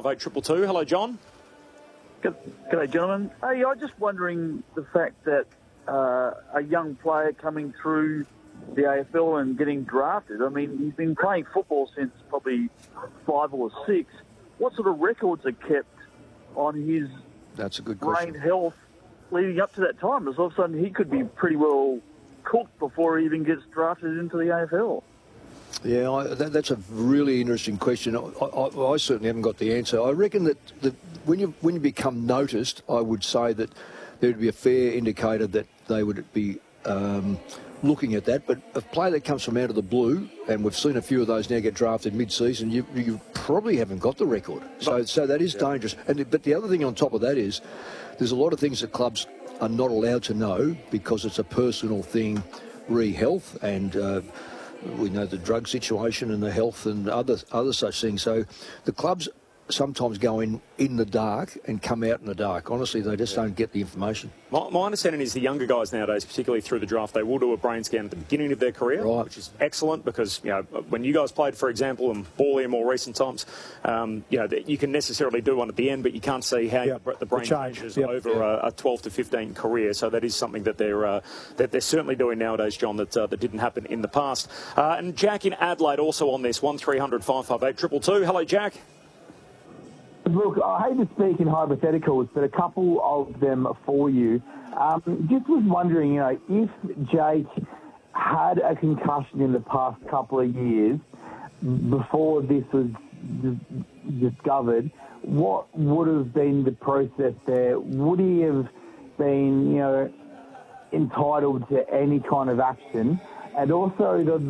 55822. Hello, John. G'day, gentlemen. Hey, I'm just wondering the fact that a young player coming through the AFL and getting drafted, I mean, he's been playing football since probably 5 or 6. What sort of records are kept on his That's a good question. brain health leading up to that time? Because all of a sudden he could be pretty well cooked before he even gets drafted into the AFL. Yeah, that's a really interesting question. I certainly haven't got the answer. I reckon that when you become noticed, I would say that there would be a fair indicator that they would be looking at that. But a player that comes from out of the blue, and we've seen a few of those now get drafted mid-season, you probably haven't got the record. So that is dangerous. But the other thing on top of that is there's a lot of things that clubs are not allowed to know because it's a personal thing, re-health, and we know the drug situation and the health and other such things. So the clubs sometimes go in the dark and come out in the dark. Honestly, they just don't get the information. My understanding is the younger guys nowadays, particularly through the draft, they will do a brain scan at the beginning of their career, which is excellent because, you know, when you guys played, for example, and Borley in more recent times, you know, you can necessarily do one at the end, but you can't see how the brain changes over a 12 to 15 career. So that is something that they're certainly doing nowadays, John, that didn't happen in the past. And Jack in Adelaide also on this, 1300 558 222. Hello, Jack. Look, I hate to speak in hypotheticals, but a couple of them for you. Just was wondering, you know, if Jake had a concussion in the past couple of years before this was discovered, what would have been the process there? Would he have been, you know, entitled to any kind of action? And also the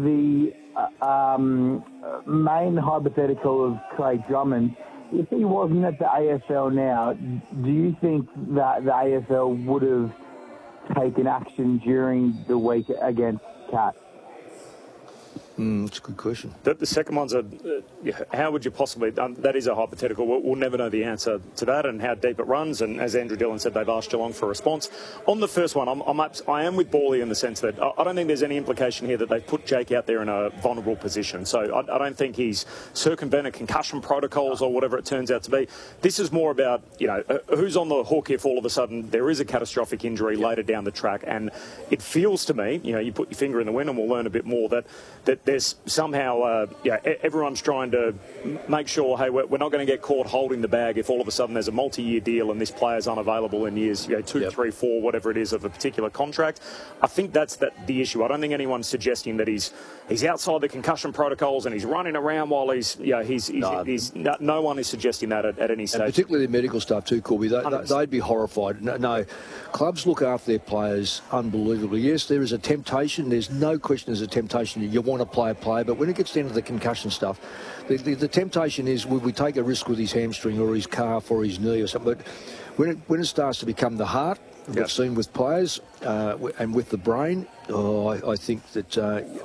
main hypothetical of Craig Drummond, if he wasn't at the AFL now, do you think that the AFL would have taken action during the week against Cat? That's a good question. The second one's how would you possibly... that is a hypothetical. We'll never know the answer to that and how deep it runs. And as Andrew Dillon said, they've asked Geelong for a response. On the first one, I am with Borley in the sense that I don't think there's any implication here that they've put Jake out there in a vulnerable position. So I don't think he's circumvented concussion protocols or whatever it turns out to be. This is more about, you know, who's on the hook if all of a sudden there is a catastrophic injury later down the track. And it feels to me, you know, you put your finger in the wind and we'll learn a bit more, that there's somehow, everyone's trying to make sure, hey, we're not going to get caught holding the bag if all of a sudden there's a multi-year deal and this player's unavailable in years 2, 3, 4, whatever it is of a particular contract. I think that's the issue. I don't think anyone's suggesting that he's outside the concussion protocols and he's running around while no one is suggesting that at any stage. And particularly the medical stuff too, Corby. They'd be horrified. No, clubs look after their players unbelievably. Yes, there is a temptation. There's no question there's a temptation that you want to play a player, but when it gets down to the concussion stuff, the temptation is we take a risk with his hamstring or his calf or his knee or something. But when it starts to become the heart, we've seen with players and with the brain, I think that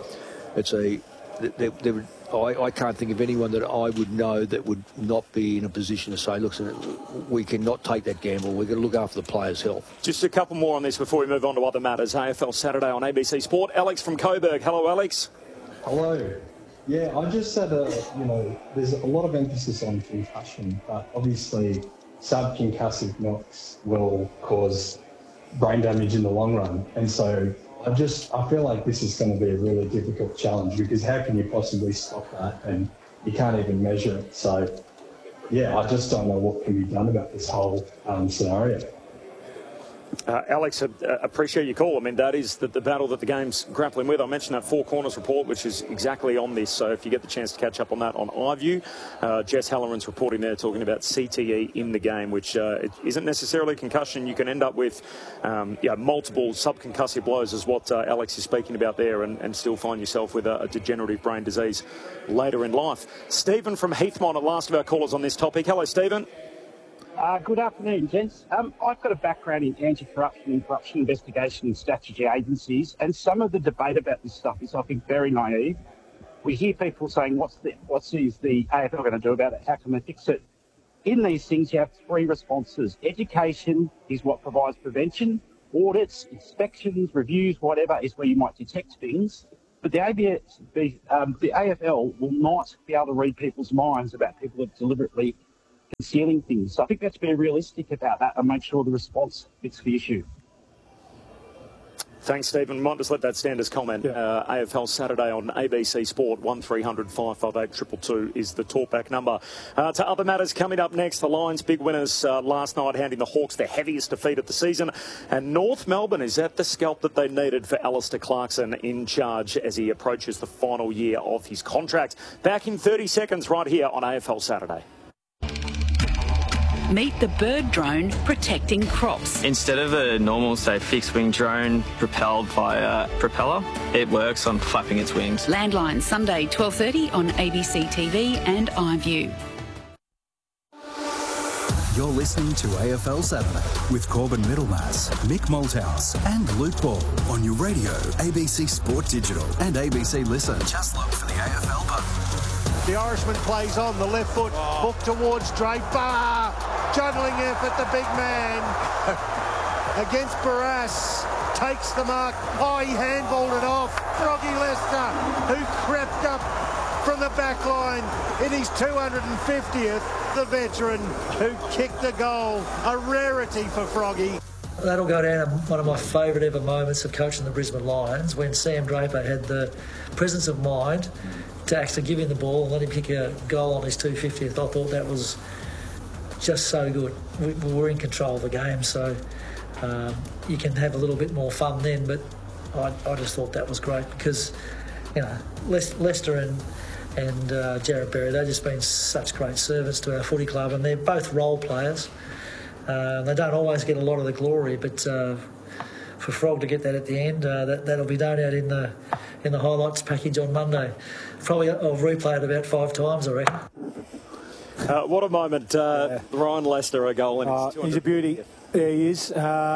I can't think of anyone that I would know that would not be in a position to say, look, we cannot take that gamble. We're going to look after the players' health. Just a couple more on this before we move on to other matters. AFL Saturday on ABC Sport. Alex from Coburg. Hello, Alex. Hello. Yeah, I just said, there's a lot of emphasis on concussion, but obviously subconcussive knocks will cause brain damage in the long run. And so I feel like this is going to be a really difficult challenge because how can you possibly stop that? And you can't even measure it. So, yeah, I just don't know what can be done about this whole scenario. Alex, appreciate your call. I mean, that is the battle that the game's grappling with. I mentioned that Four Corners report, which is exactly on this. So if you get the chance to catch up on that on iView, Jess Halloran's reporting there talking about CTE in the game, which it isn't necessarily concussion. You can end up with multiple subconcussive blows is what Alex is speaking about there and still find yourself with a degenerative brain disease later in life. Stephen from Heathmont, at last of our callers on this topic. Hello, Stephen. Good afternoon, gents. I've got a background in anti-corruption and corruption investigation and statutory agencies, and some of the debate about this stuff is, I think, very naive. We hear people saying, what is the AFL going to do about it? How can they fix it? In these things, you have three responses. Education is what provides prevention. Audits, inspections, reviews, whatever, is where you might detect things. But the AFL will not be able to read people's minds about people that deliberately concealing things. So I think that's being realistic about that and make sure the response fits the issue. Thanks, Stephen. Might just let that stand as comment. Yeah. AFL Saturday on ABC Sport, 1300 558 222 is the talkback number. To other matters coming up next, the Lions big winners last night, handing the Hawks their heaviest defeat of the season. And North Melbourne is at the scalp that they needed for Alistair Clarkson in charge as he approaches the final year of his contract. Back in 30 seconds right here on AFL Saturday. Meet the bird drone protecting crops. Instead of a normal, say, fixed-wing drone propelled by a propeller, it works on flapping its wings. Landline, Sunday, 12:30 on ABC TV and iView. You're listening to AFL Saturday with Corbin Middlemass, Mick Malthouse and Luke Ball on your radio, ABC Sport Digital and ABC Listen. Just look for the AFL button. The Irishman plays on the left foot, hook towards Draper. Juggling effort, the big man against Barras. Takes the mark. Oh, he handballed it off. Froggy Lester, who crept up from the back line in his 250th. The veteran who kicked the goal. A rarity for Froggy. That'll go down one of my favourite ever moments of coaching the Brisbane Lions, when Sam Draper had the presence of mind to actually give him the ball and let him kick a goal on his 250th. I thought that was just so good. We were in control of the game, so you can have a little bit more fun then, but I just thought that was great because, you know, Leicester and Jarrett Berry, they've just been such great servants to our footy club, and they're both role players. They don't always get a lot of the glory, but for Frog to get that at the end, that'll be known out in the highlights package on Monday. Probably I'll replay it about 5 times, I reckon. What a moment. Ryan Lester, a goal in his he's a beauty. Yeah, he is.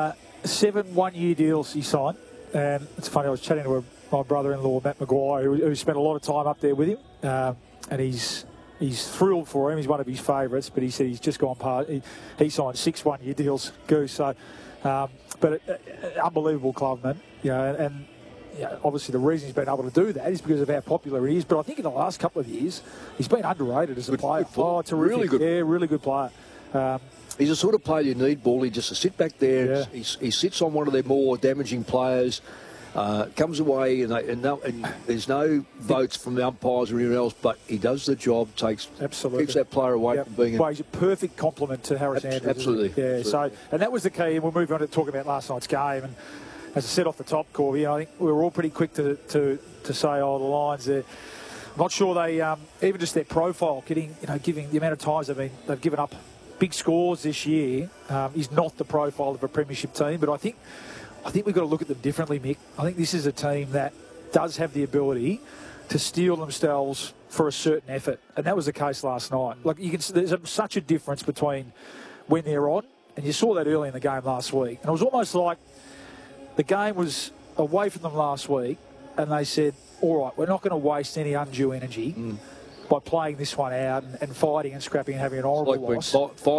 7 one-year deals he signed. And it's funny, I was chatting to my brother-in-law, Matt Maguire, who spent a lot of time up there with him. And he's thrilled for him. He's one of his favourites, but he said he's just gone past. He signed 6 one-year deals, Goose. So, but unbelievable club, man. And obviously the reason he's been able to do that is because of how popular he is. But I think in the last couple of years, he's been underrated as a player. Oh, terrific. Really good. Yeah, really good player. He's the sort of player you need, Bally, just to sit back there. Yeah. He sits on one of their more damaging players, comes away, and there's no votes from the umpires or anyone else, but he does the job, keeps that player away from being... Well, he's a perfect complement to Harris Andrews. Absolutely. Yeah, so, and that was the key, and we'll move on to talk about last night's game. And as I said off the top, Corby, I think we were all pretty quick to say, the Lions, I'm not sure they, even just their profile, giving the amount of times they've given up big scores this year is not the profile of a premiership team. But I think we've got to look at them differently, Mick. I think this is a team that does have the ability to steel themselves for a certain effort, and that was the case last night. Like there's such a difference between when they're on, and you saw that early in the game last week, and it was almost like the game was away from them last week, and they said, all right, we're not going to waste any undue energy by playing this one out and fighting and scrapping and having an horrible loss.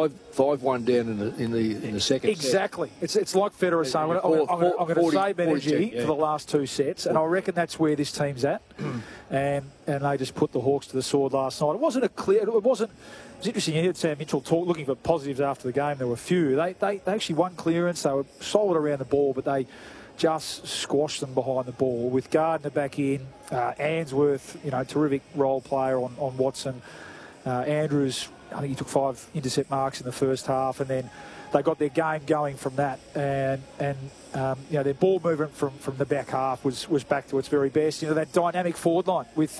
5-1 down in the second exactly. Set. It's like Federer saying, I'm going to save energy for the last 2 sets, and I reckon that's where this team's at. and they just put the Hawks to the sword last night. It wasn't It's interesting, you heard Sam Mitchell looking for positives after the game. There were a few. They actually won clearance. They were solid around the ball, but they just squashed them behind the ball with Gardner back in. Answorth, terrific role player on Watson. Andrews, I think he took 5 intercept marks in the first half, and then they got their game going from that. And their ball movement from the back half was back to its very best. That dynamic forward line with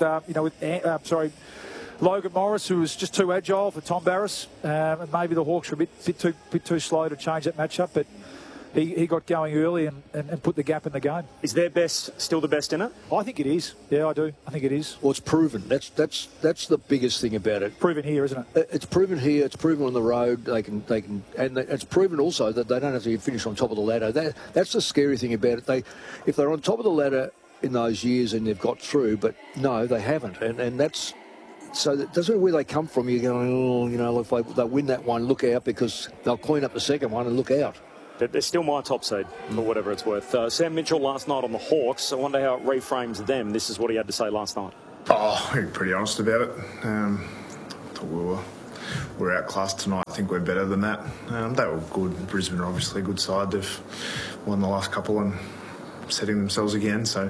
Logan Morris, who was just too agile for Tom Barras, and maybe the Hawks were a bit too slow to change that matchup, but he got going early and put the gap in the game. Is their best still the best in it? I think it is. Yeah, I do. I think it is. Well, it's proven. That's the biggest thing about it. Proven here, isn't it? It's proven here. It's proven on the road. It's proven also that they don't have to finish on top of the ladder. That's the scary thing about it. If they're on top of the ladder in those years and they've got through, but no, they haven't, and that's. So that doesn't matter where they come from. You're going, if they win that one, look out, because they'll clean up the second one and look out. They're still my top seed, for whatever it's worth. Sam Mitchell last night on the Hawks. I wonder how it reframes them. This is what he had to say last night. I'm pretty honest about it. Thought we were we're outclassed tonight. I think we're better than that. They were good. Brisbane are obviously a good side. They've won the last couple and setting themselves again. So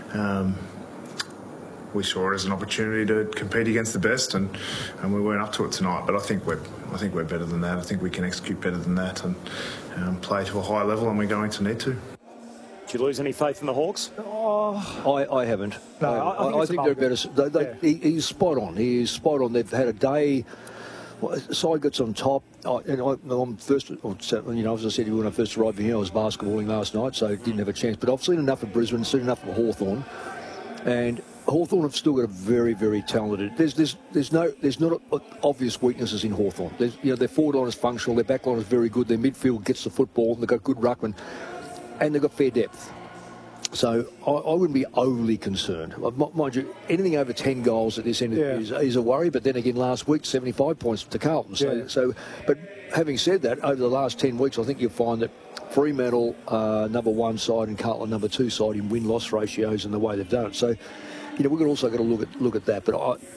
we saw it as an opportunity to compete against the best, and we weren't up to it tonight. But I think we're better than that. I think we can execute better than that and play to a high level, and we're going to need to. Did you lose any faith in the Hawks? I haven't. No, I think they're better. He's spot on. He is spot on. They've had a day. Side gets on top, and I'm first. As I said, when I first arrived here, I was basketballing last night, so didn't have a chance. But I've seen enough of Brisbane, seen enough of Hawthorn, and Hawthorn have still got a very, very talented. There's not obvious weaknesses in Hawthorn. Their forward line is functional, their back line is very good, their midfield gets the football, and they've got good ruckman, and they've got fair depth. So I wouldn't be overly concerned. Mind you, anything over 10 goals at this end is a worry. But then again, last week 75 points to Carlton. But having said that, over the last 10 weeks, I think you'll find that Fremantle number 1 side and Carlton number 2 side in win-loss ratios and the way they've done it. So, we've also got to look at that. But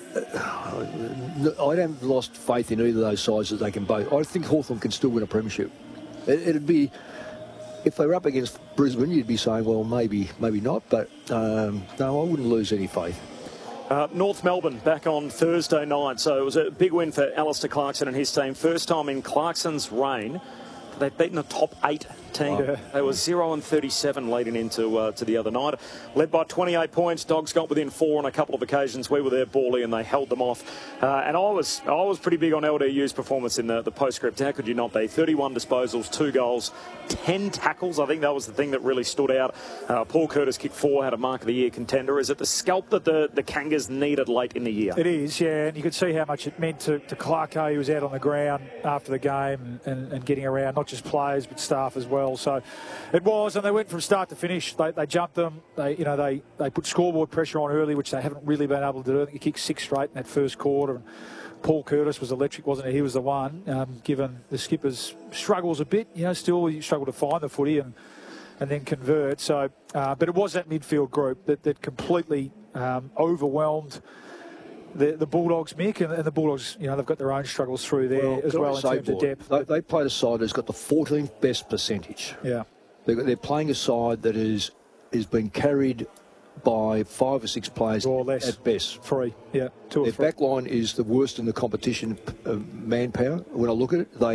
I haven't lost faith in either of those sides that they can both. I think Hawthorn can still win a premiership. It'd be. If they were up against Brisbane, you'd be saying, well, maybe not. But no, I wouldn't lose any faith. North Melbourne back on Thursday night. So it was a big win for Alistair Clarkson and his team. First time in Clarkson's reign they've beaten a top 8 team. Yeah. They were 0-37 leading into to the other night. Led by 28 points. Dogs got within 4 on a couple of occasions. We were there, Bally, and they held them off. And I was pretty big on LDU's performance in the postscript. How could you not be? 31 disposals, 2 goals, 10 tackles. I think that was the thing that really stood out. Paul Curtis kicked 4, had a Mark of the Year contender. Is it the scalp that the Kangas needed late in the year? It is, yeah. And you could see how much it meant to Clarko. He was out on the ground after the game and getting around, not just players but staff as well. So it was, and they went from start to finish. They jumped them. They put scoreboard pressure on early, which they haven't really been able to do. I think he kicked 6 straight in that first quarter. And Paul Curtis was electric, wasn't he? He was the one, given the skipper's struggles a bit. Still he struggled to find the footy and then convert. So, but it was that midfield group that completely overwhelmed the Bulldogs, Mick, and the Bulldogs, they've got their own struggles through there as well in terms of depth. They played a side that's got the 14th best percentage. Yeah. They're playing a side that is been carried by 5 or 6 players or less at best. 3, yeah, 2 or 3. Their back line is the worst in the competition manpower. When I look at it,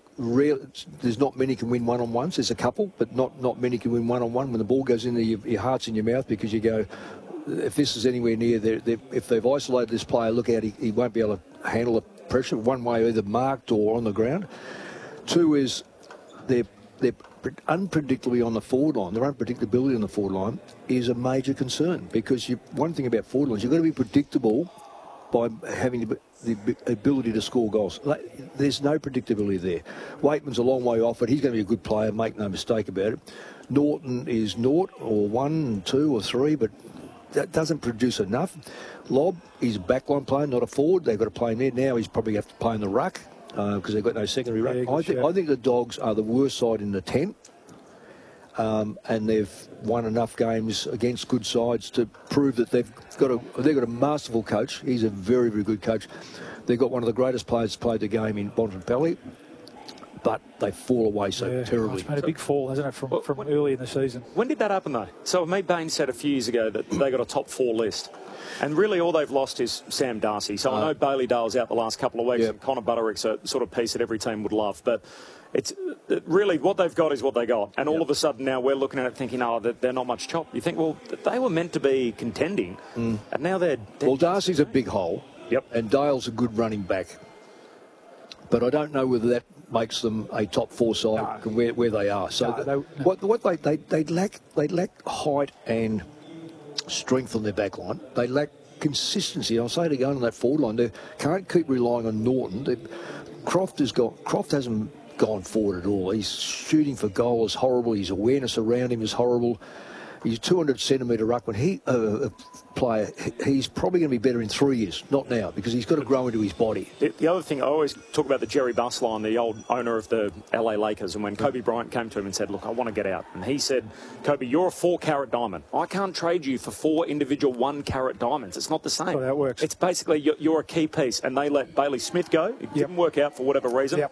there's not many can win one-on-ones. There's a couple, but not many can win one-on-one. When the ball goes in there, your heart's in your mouth because you go, if this is anywhere near, if they've isolated this player, look out, he won't be able to handle the pressure one way, either marked or on the ground. 2 is they're unpredictably on the forward line. Their unpredictability on the forward line is a major concern because one thing about forward lines, you've got to be predictable by having the ability to score goals. There's no predictability there. Waitman's a long way off it. He's going to be a good player, make no mistake about it. Norton is 0 or 1, 2 or 3, but that doesn't produce enough. Lobb, he's a backline player, not a forward. They've got to play him there. Now he's probably have to play in the ruck because they've got no secondary ruck. I think the Dogs are the worst side in the 10, and they've won enough games against good sides to prove that they've got a masterful coach. He's a very, very good coach. They've got one of the greatest players to play the game in Bontempelli, but they fall away so terribly. It's made a big fall, hasn't it, from early in the season. When did that happen, though? So me Bain said a few years ago that they got a top 4 list. And really all they've lost is Sam Darcy. So I know Bailey Dale's out the last couple of weeks. And Connor Butterick's a sort of piece that every team would love. But it's really what they've got is what they got. And all of a sudden now we're looking at it thinking, they're not much chop. You think, well, they were meant to be contending. And now they're... Well, Darcy's a big hole. Yep. And Dale's a good running back. But I don't know whether that makes them a top 4 side where they are. So they lack height and strength on their back line. They lack consistency. I'll say to go on that forward line, they can't keep relying on Norton. Croft hasn't gone forward at all. His shooting for goal is horrible. His awareness around him is horrible. He's a 200 centimetre ruckman. Player. He's probably going to be better in 3 years, not now, because he's got to grow into his body. The other thing, I always talk about the Jerry Buss line, the old owner of the LA Lakers, and when Kobe Bryant came to him and said, look, I want to get out. And he said, Kobe, you're a 4-carat diamond. I can't trade you for 4 individual 1-carat diamonds. It's not the same. That's how that works. It's basically you're a key piece. And they let Bailey Smith go. It didn't work out for whatever reason.